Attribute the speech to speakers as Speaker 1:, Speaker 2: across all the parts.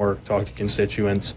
Speaker 1: work, talk to constituents,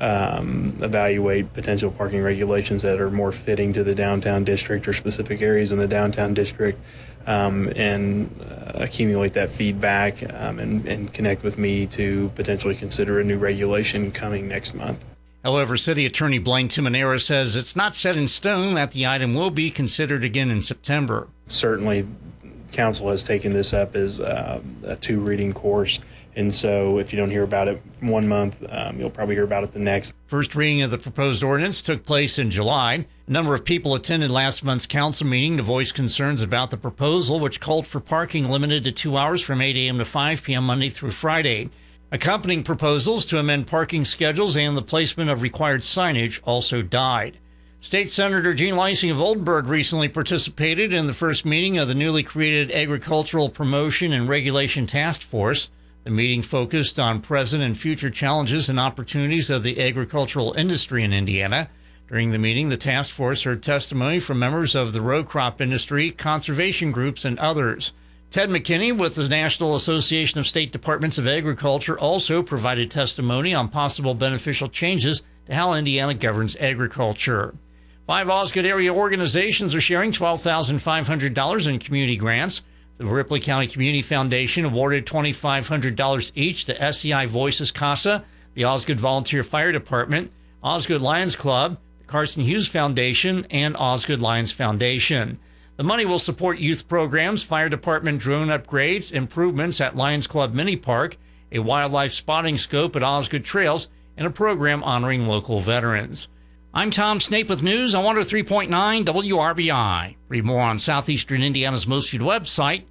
Speaker 1: evaluate potential parking regulations that are more fitting to the downtown district or specific areas in the downtown district, and accumulate that feedback and connect with me to potentially consider a new regulation coming next month.
Speaker 2: However, City Attorney Blaine Timonera says it's not set in stone that the item will be considered again in September.
Speaker 1: Certainly, Council has taken this up as a 2-reading course, and so if you don't hear about it 1 month, you'll probably hear about it the next.
Speaker 2: First reading of the proposed ordinance took place in July. A number of people attended last month's council meeting to voice concerns about the proposal, which called for parking limited to 2 hours from 8 a.m. to 5 p.m. Monday through Friday. Accompanying proposals to amend parking schedules and the placement of required signage also died. State Senator Jean Leising of Oldenburg recently participated in the first meeting of the newly created Agricultural Promotion and Regulation Task Force. The meeting focused on present and future challenges and opportunities of the agricultural industry in Indiana. During the meeting, the task force heard testimony from members of the row crop industry, conservation groups, and others. Ted McKinney with the National Association of State Departments of Agriculture also provided testimony on possible beneficial changes to how Indiana governs agriculture. 5 Osgood area organizations are sharing $12,500 in community grants. The Ripley County Community Foundation awarded $2,500 each to SEI Voices CASA, the Osgood Volunteer Fire Department, Osgood Lions Club, the Carson Hughes Foundation, and Osgood Lions Foundation. The money will support youth programs, fire department drone upgrades, improvements at Lions Club Mini Park, a wildlife spotting scope at Osgood Trails, and a program honoring local veterans. I'm Tom Snape with news on 103.9 WRBI. Read more on Southeastern Indiana's most viewed website,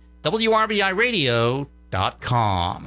Speaker 2: WRBIRadio.com.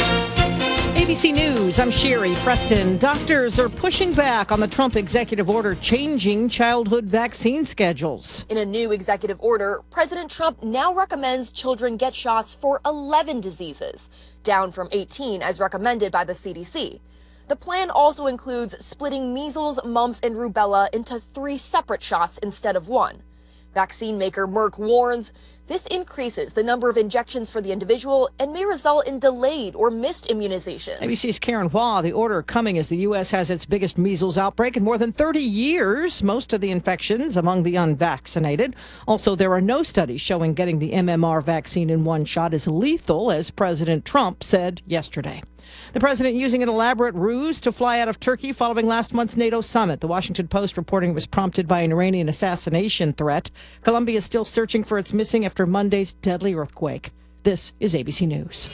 Speaker 3: ABC News, I'm Sherry Preston. Doctors are pushing back on the Trump executive order changing childhood vaccine schedules.
Speaker 4: In a new executive order, President Trump now recommends children get shots for 11 diseases, down from 18 as recommended by the CDC. The plan also includes splitting measles, mumps, and rubella into 3 separate shots instead of 1. Vaccine maker Merck warns this increases the number of injections for the individual and may result in delayed or missed immunizations.
Speaker 3: ABC's Karen Hua, the order coming as the U.S. has its biggest measles outbreak in more than 30 years, most of the infections among the unvaccinated. Also, there are no studies showing getting the MMR vaccine in one shot is lethal, as President Trump said yesterday. The president using an elaborate ruse to fly out of Turkey following last month's NATO summit. The Washington Post reporting it was prompted by an Iranian assassination threat. Colombia is still searching for its missing after Monday's deadly earthquake. This is ABC News.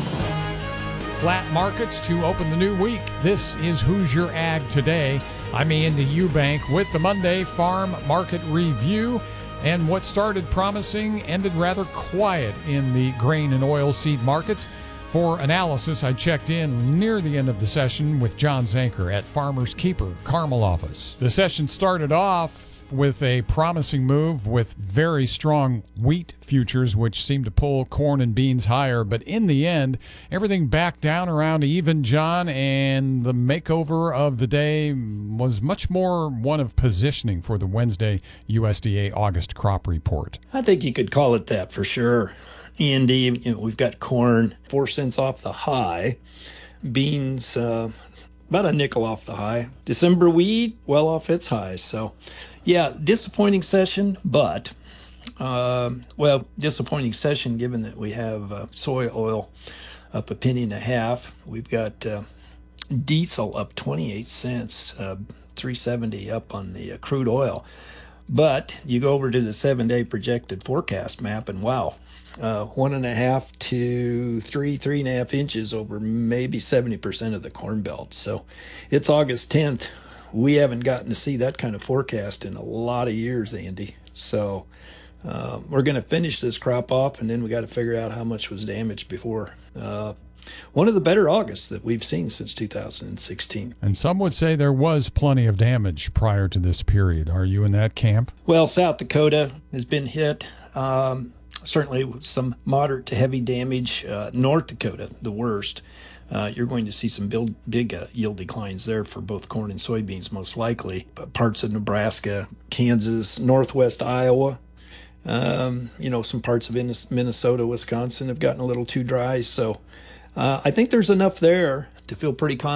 Speaker 5: Flat markets to open the new week. This is Who's Your Ag Today. I'm Andy Eubank with the Monday Farm Market Review. And what started promising ended rather quiet in the grain and oilseed markets. For analysis, I checked in near the end of the session with John Zanker at Farmers Keeper Carmel office. The session started off with a promising move with very strong wheat futures, which seemed to pull corn and beans higher. But in the end, everything backed down around even, John, and the makeover of the day was much more one of positioning for the Wednesday USDA August crop report.
Speaker 6: I think you could call it that for sure. Andy, we've got corn 4 cents off the high, beans about a nickel off the high, December wheat well off its highs. So, yeah, disappointing session, but disappointing session given that we have soy oil up $0.015. We've got diesel up 28 cents, 370 up on the crude oil. But you go over to the 7-day projected forecast map, and wow. 1.5 to 3.5 inches over maybe 70% of the Corn Belt. So it's August 10th. We haven't gotten to see that kind of forecast in a lot of years, Andy. So we're going to finish this crop off, and then we got to figure out how much was damaged before. One of the better Augusts that we've seen since 2016.
Speaker 5: And some would say there was plenty of damage prior to this period. Are you in that camp?
Speaker 6: Well, South Dakota has been hit. Certainly with some moderate to heavy damage. North Dakota, the worst. You're going to see some big yield declines there for both corn and soybeans, most likely. But parts of Nebraska, Kansas, northwest Iowa, some parts of Minnesota, Wisconsin have gotten a little too dry. So I think there's enough there to feel pretty confident